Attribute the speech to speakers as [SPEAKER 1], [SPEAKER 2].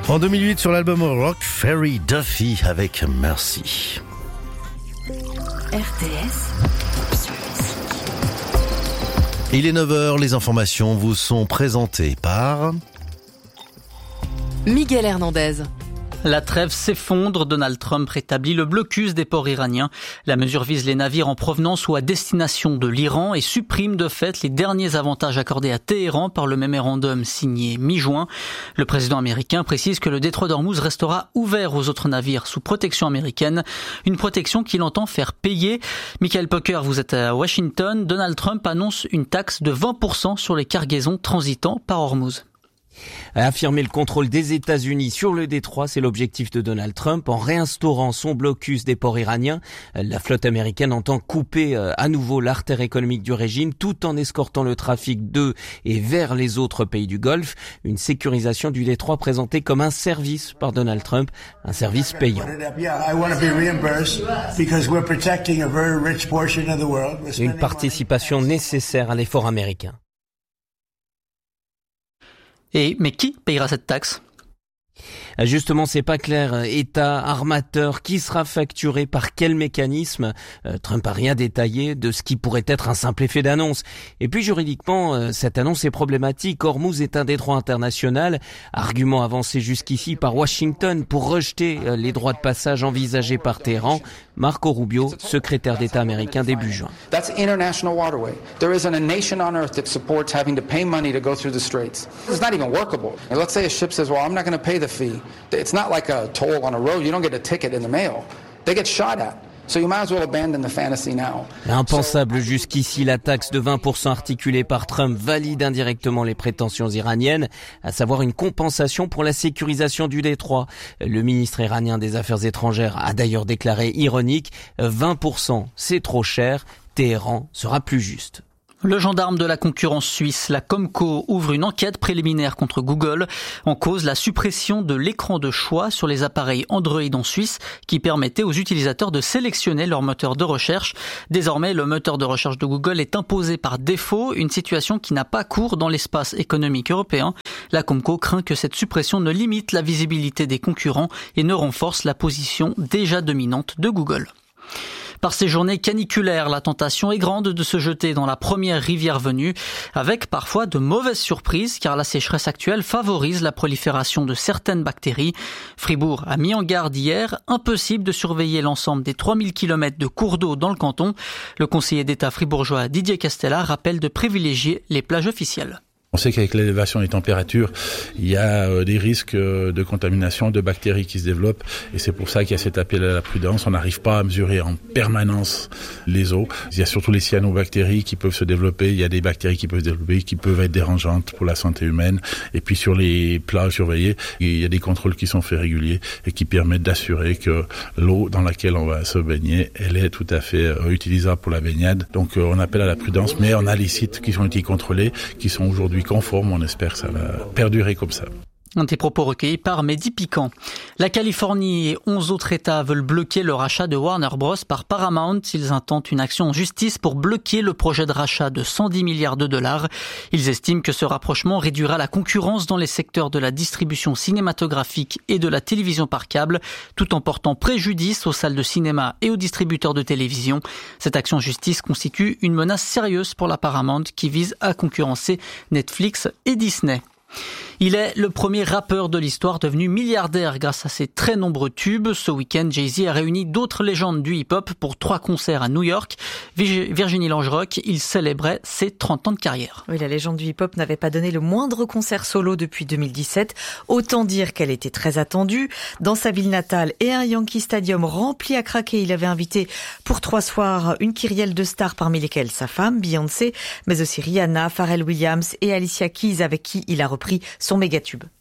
[SPEAKER 1] En 2008, sur l'album rock, Ferry Duffy avec Merci.
[SPEAKER 2] RTS.
[SPEAKER 1] Il est 9h, les informations vous sont présentées par
[SPEAKER 2] Miguel Hernandez.
[SPEAKER 3] La trêve s'effondre, Donald Trump rétablit le blocus des ports iraniens. La mesure vise les navires en provenance ou à destination de l'Iran et supprime de fait les derniers avantages accordés à Téhéran par le mémorandum signé mi-juin. Le président américain précise que le détroit d'Ormuz restera ouvert aux autres navires sous protection américaine, une protection qu'il entend faire payer. Michael Pocker, vous êtes à Washington. Donald Trump annonce une taxe de 20% sur les cargaisons transitant par Ormuz.
[SPEAKER 4] Affirmer le contrôle des États-Unis sur le détroit, c'est l'objectif de Donald Trump. En réinstaurant son blocus des ports iraniens, la flotte américaine entend couper à nouveau l'artère économique du régime tout en escortant le trafic de et vers les autres pays du Golfe. Une sécurisation du détroit présentée comme un service par Donald Trump, un service payant. Une participation nécessaire à l'effort américain.
[SPEAKER 3] Mais qui payera cette taxe ?
[SPEAKER 4] Justement, c'est pas clair. État, armateur, qui sera facturé par quel mécanisme ? Trump a rien détaillé de ce qui pourrait être un simple effet d'annonce. Et puis juridiquement, cette annonce est problématique. Ormuz est un détroit international, argument avancé jusqu'ici par Washington pour rejeter les droits de passage envisagés par Téhéran. Marco Rubio, secrétaire d'État américain début juin.
[SPEAKER 5] That's international waterway. There isn't a nation on earth that supports having to pay money to go through the straits. It's not even workable. And let's say a ship says, well, I'm not going to pay the fee. It's not like a toll on a road. You don't get a ticket in the mail. They get shot at. So you might as well abandon the fantasy now.
[SPEAKER 4] Impensable jusqu'ici, la taxe de 20% articulée par Trump valide indirectement les prétentions iraniennes, à savoir une compensation pour la sécurisation du détroit. Le ministre iranien des Affaires étrangères a d'ailleurs déclaré ironique, 20% c'est trop cher, Téhéran sera plus juste.
[SPEAKER 3] Le gendarme de la concurrence suisse, la Comco, ouvre une enquête préliminaire contre Google. En cause, la suppression de l'écran de choix sur les appareils Android en Suisse qui permettait aux utilisateurs de sélectionner leur moteur de recherche. Désormais, le moteur de recherche de Google est imposé par défaut, une situation qui n'a pas cours dans l'espace économique européen. La Comco craint que cette suppression ne limite la visibilité des concurrents et ne renforce la position déjà dominante de Google. Par ces journées caniculaires, la tentation est grande de se jeter dans la première rivière venue, avec parfois de mauvaises surprises, car la sécheresse actuelle favorise la prolifération de certaines bactéries. Fribourg a mis en garde hier, impossible de surveiller l'ensemble des 3000 km de cours d'eau dans le canton. Le conseiller d'État fribourgeois Didier Castella rappelle de privilégier les plages officielles.
[SPEAKER 6] On sait qu'avec l'élévation des températures, il y a des risques de contamination, de bactéries qui se développent. Et c'est pour ça qu'il y a cet appel à la prudence. On n'arrive pas à mesurer en permanence les eaux. Il y a surtout les cyanobactéries qui peuvent se développer. Il y a des bactéries qui peuvent se développer, qui peuvent être dérangeantes pour la santé humaine. Et puis sur les plages surveillées, il y a des contrôles qui sont faits réguliers et qui permettent d'assurer que l'eau dans laquelle on va se baigner, elle est tout à fait utilisable pour la baignade. Donc on appelle à la prudence, mais on a les sites qui ont été contrôlés, qui sont aujourd'hui conforme, on espère que ça va perdurer comme ça.
[SPEAKER 3] Des propos recueillis par Mehdi Piquant. La Californie et 11 autres États veulent bloquer le rachat de Warner Bros par Paramount. Ils intentent une action en justice pour bloquer le projet de rachat de 110 milliards de dollars. Ils estiment que ce rapprochement réduira la concurrence dans les secteurs de la distribution cinématographique et de la télévision par câble, tout en portant préjudice aux salles de cinéma et aux distributeurs de télévision. Cette action en justice constitue une menace sérieuse pour la Paramount qui vise à concurrencer Netflix et Disney. Il est le premier rappeur de l'histoire devenu milliardaire grâce à ses très nombreux tubes. Ce week-end, Jay-Z a réuni d'autres légendes du hip-hop pour 3 concerts à New York. Virginie Langerock, il célébrait ses 30 ans de carrière.
[SPEAKER 7] Oui, la légende du hip-hop n'avait pas donné le moindre concert solo depuis 2017. Autant dire qu'elle était très attendue. Dans sa ville natale et un Yankee Stadium rempli à craquer, il avait invité pour 3 soirs une kyrielle de stars, parmi lesquelles sa femme, Beyoncé, mais aussi Rihanna, Pharrell Williams et Alicia Keys, avec qui il a repris son mégatube.